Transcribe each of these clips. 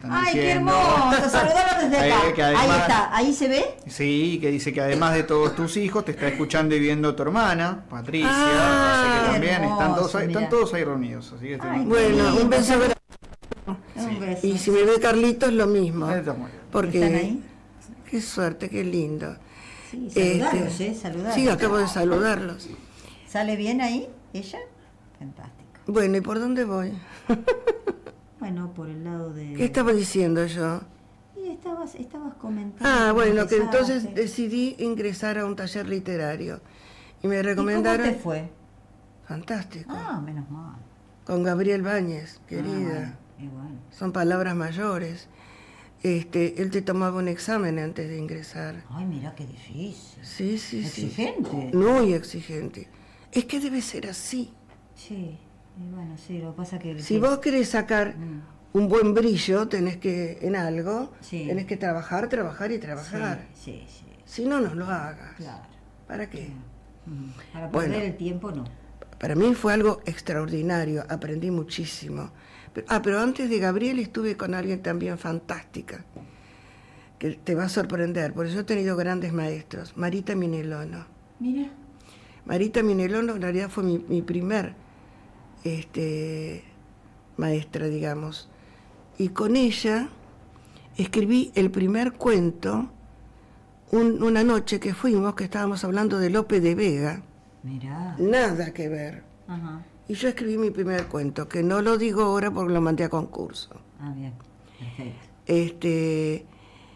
están ¡Ay, diciendo. qué hermoso! Saludalo desde acá. Que además, ahí está, ¿ahí se ve? Sí, que dice que además de todos tus hijos, te está escuchando y viendo tu hermana, Patricia. Ah, así que también hermoso, están todos ahí reunidos. Así que Ay, bueno, un beso grande. Un beso. Y si me ve Carlitos, lo mismo. Está muy bien. Porque, ¿Están ahí? qué suerte, qué lindo. Sí, saludarlos, saludarlos. Sí, acabo de saludarlos. ¿Sale bien ahí, ella? Fantástico. Bueno, ¿y por dónde voy? Bueno, por el lado de... ¿Qué estaba diciendo yo? Y estabas comentando... Ah, bueno, que empezaste. entonces decidí ingresar a un taller literario. Y me ¿Y recomendaron... cómo te fue? Fantástico. Ah, menos mal. Con Gabriel Báñez, querida. Bueno, y bueno. Son palabras mayores. Él te tomaba un examen antes de ingresar. Ay, mira qué difícil. Sí, Exigente. sí. Muy exigente. Es que debe ser así. Sí, y bueno, sí, lo que pasa que... Si vos querés sacar un buen brillo, tenés que, en algo, Sí. tenés que trabajar y trabajar. Sí, sí. Si no, no lo hagas. Claro. ¿Para qué? Para Bueno. perder el tiempo, no. Para mí fue algo extraordinario, aprendí muchísimo. Pero antes de Gabriel estuve con alguien también fantástica, que te va a sorprender, porque yo he tenido grandes maestros. Marita Minelono. Mira. Marita Minelono en realidad fue mi primer maestra, digamos. Y con ella escribí el primer cuento, una noche que fuimos, que estábamos hablando de Lope de Vega. Mirá. Nada que ver. Ajá. Y yo escribí mi primer cuento, que no lo digo ahora porque lo mandé a concurso. Ah, bien. Perfecto.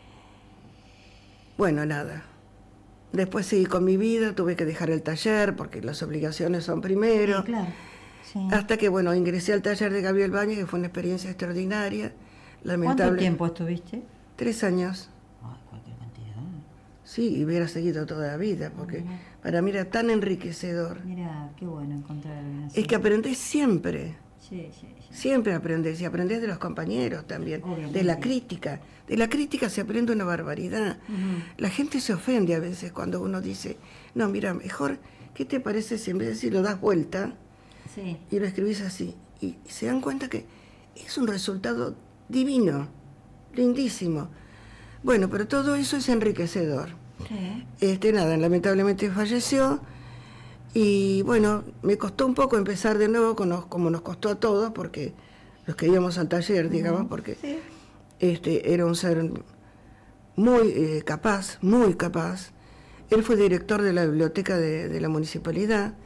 Bueno, nada. Después seguí con mi vida, tuve que dejar el taller porque las obligaciones son primero. Sí, claro. Sí. Hasta que, bueno, ingresé al taller de Gabriel Báñez, que fue una experiencia extraordinaria. Lamentable. ¿Cuánto tiempo estuviste? 3 años. Ay, cualquier cantidad. Sí, y hubiera seguido toda la vida, porque para mí era tan enriquecedor. Mira, qué bueno encontrar alguien así. Es que aprendés siempre. Sí, sí, sí. Siempre aprendés, y aprendés de los compañeros también, Obviamente. de la crítica. De la crítica se aprende una barbaridad. La gente se ofende a veces cuando uno dice, no, mira, mejor, ¿qué te parece si en vez de decir lo das vuelta Sí. y lo escribís así? Y se dan cuenta que es un resultado divino, lindísimo. Bueno, pero todo eso es enriquecedor. Sí. Nada, lamentablemente falleció. Y bueno, me costó un poco empezar de nuevo, como nos costó a todos, porque los que íbamos al taller, digamos, porque Sí. era un ser muy capaz, muy capaz. Él fue director de la biblioteca de la municipalidad.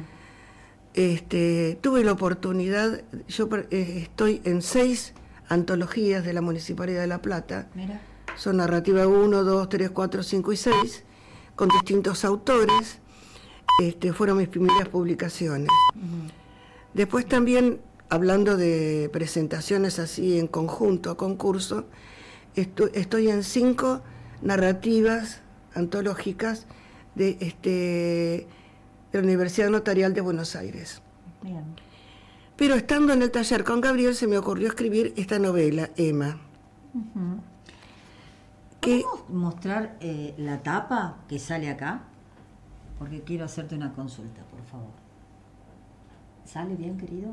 Tuve la oportunidad, yo estoy en 6 antologías de la Municipalidad de La Plata. Mira. Son narrativa 1, 2, 3, 4, 5 y 6, con distintos autores. Fueron mis primeras publicaciones. Después también, hablando de presentaciones así en conjunto, a concurso, estoy en 5 narrativas antológicas de la Universidad Notarial de Buenos Aires. Bien. Pero estando en el taller con Gabriel se me ocurrió escribir esta novela, Emma. que... ¿Podemos mostrar la tapa que sale acá? Porque quiero hacerte una consulta, por favor. ¿Sale bien, querido?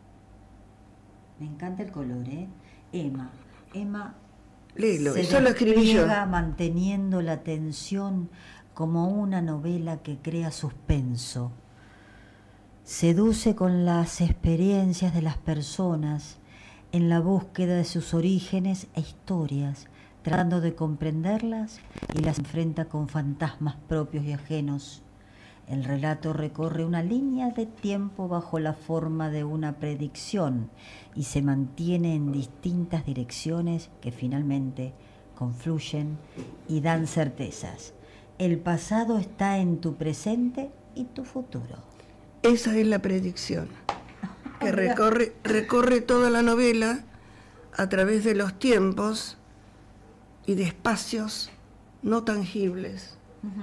Me encanta el color, ¿eh? Emma. Léelo, se eso lo escribí yo. despliega manteniendo la tensión como una novela que crea suspenso. Seduce con las experiencias de las personas en la búsqueda de sus orígenes e historias, tratando de comprenderlas y las enfrenta con fantasmas propios y ajenos. El relato recorre una línea de tiempo bajo la forma de una predicción y se mantiene en distintas direcciones que finalmente confluyen y dan certezas. El pasado está en tu presente y tu futuro. Esa es la predicción, que recorre toda la novela a través de los tiempos y de espacios no tangibles.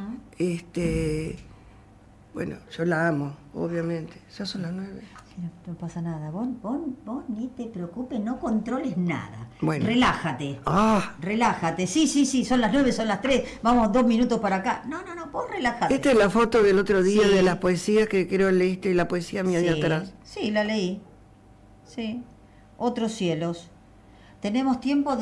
Bueno, yo la amo, obviamente. Ya son las 9. Sí, no pasa nada. Vos ni te preocupes, no controles nada. Bueno. Relájate. Ah, Relájate. Sí, son las 9, son las 3. Vamos 2 minutos para acá. No, vos relájate. esta es la foto del otro día Sí. de las poesías que creo leíste, la poesía mía de atrás. Sí, la leí. Sí. Otros cielos. Tenemos tiempo de